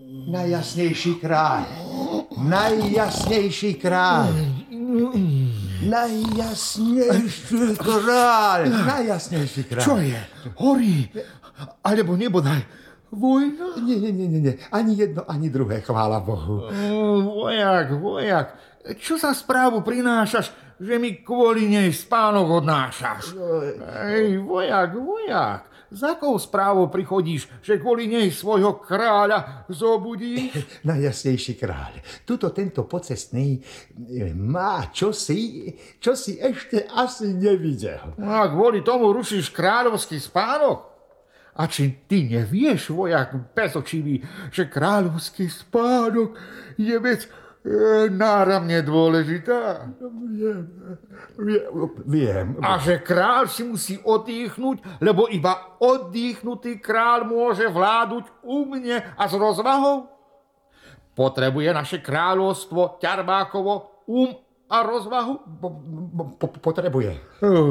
Najjasnejší kráľ. Najjasnejší kráľ. Najjasnejší kráľ. Najjasnejší kráľ. Čo je? Horí? Alebo nebodaj vojna? Nie. Ani jedno, ani druhé, chvála Bohu. Vojak. Čo za správu prinášaš, že mi kvôli nej spánok odnášaš? Ej, vojak. Za akou správou prichodíš, že kvôli nej svojho kráľa zobudíš? Najjasnejší kráľ. Tento pocestný má čosi ešte asi nevidel. A kvôli tomu rušíš kráľovský spánok? A či ty nevieš, vojak bezočivý, že kráľovský spánok je vec náramne dôležitá? Viem. A že kráľ si musí oddychnúť, lebo iba oddychnutý kráľ môže vláduť umne a s rozvahou? Potrebuje naše kráľovstvo ťarbákovo a rozvahu? Potrebuje.